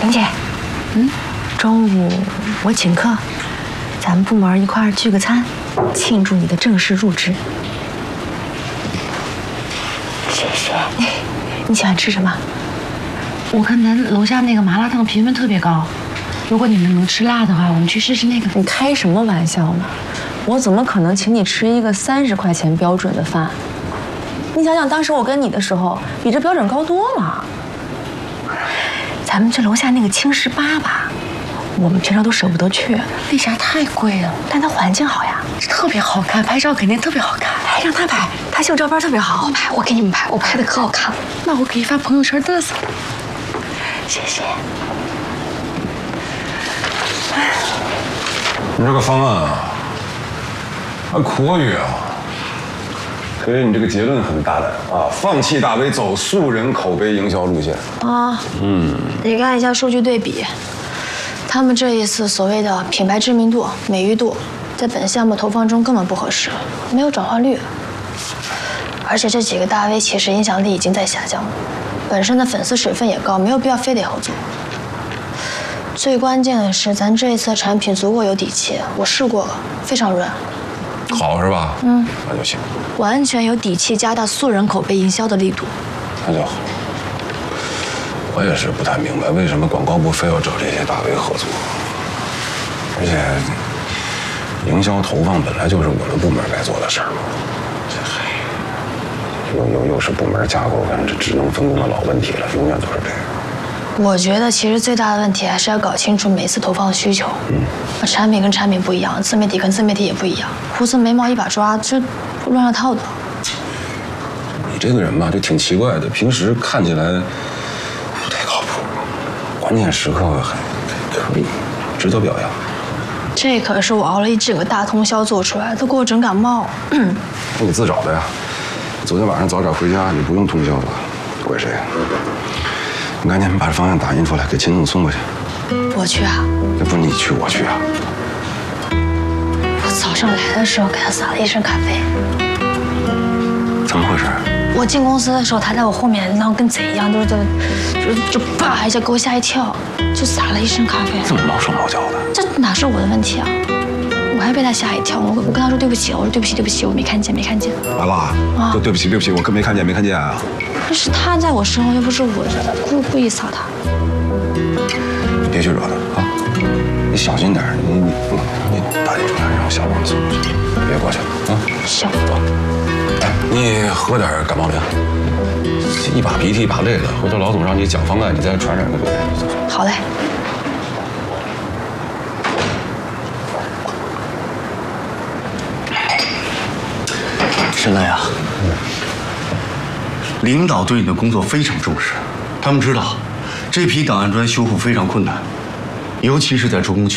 玲姐，中午我请客，咱们部门一块儿聚个餐，庆祝你的正式入职。谢谢。你喜欢吃什么？ 我看咱楼下那个麻辣烫评分特别高，如果你们能吃辣的话，我们去试试那个。 你开什么玩笑呢？我怎么可能请你吃一个30块钱标准的饭？你想想，当时我跟你的时候，比这标准高多了。咱们去楼下那个青石吧吧，我们平常都舍不得去， 为啥太贵了？ 但它环境好呀， 特别好看，拍照肯定特别好看。 哎，让他拍，他秀照片特别好。 我给你们拍，我拍的可好看了。那我可以发朋友圈嘚瑟。 谢谢。 你这个方案啊，还可以啊。所以你这个结论很大胆啊，放弃大 V 走素人口碑营销路线啊。得看一下数据对比，他们这一次所谓的品牌知名度、美誉度，在本项目投放中根本不合适，没有转化率。而且这几个大 V 其实影响力已经在下降了，本身的粉丝水分也高，没有必要非得合作。最关键的是，咱这一次的产品足够有底气，我试过了，非常软。 好是吧？那就行。 完全有底气，加大素人口碑营销的力度。 那就好。我也是不太明白，为什么广告部非要找这些大 V 合作？而且，营销投放本来就是我们部门该做的事儿嘛。这又是部门架构跟这职能分工的老问题了，永远都是这样。 我觉得其实最大的问题还是要搞清楚每次投放的需求。产品跟产品不一样，自媒体跟自媒体也不一样，胡子眉毛一把抓，这乱了套的。 你这个人吧，就挺奇怪的，平时看起来不太靠谱，关键时刻还可以，值得表扬。 这可是我熬了一整个大通宵做出来的，都给我整感冒。 你自找的呀。昨天晚上早点回家，你不用通宵吧？怪谁？你赶紧把这方案打印出来，给秦总送过去。 我去啊？ 那不是你去，我去啊。 我早上来的时候给他撒了一身咖啡。 怎么回事？ 我进公司的时候，他在我后面，然后跟贼一样，就啪一下给我吓一跳，就撒了一身咖啡。 这么毛手毛脚的？ 这哪是我的问题啊？我还被他吓一跳，我跟他说对不起，我说对不起，我没看见。 完了啊！对不起，我可没看见啊！ 这是他在我身后，又不是我故意撒他。 你别去惹他啊！你小心点，你打进出来，让小王送过去，别过去了啊！ 行。 哎，你喝点感冒灵，一把鼻涕一把泪的，回头老总让你讲方案，你再传染给别人。 好嘞。 沈来啊，领导对你的工作非常重视，他们知道这批档案砖修复非常困难，尤其是在周公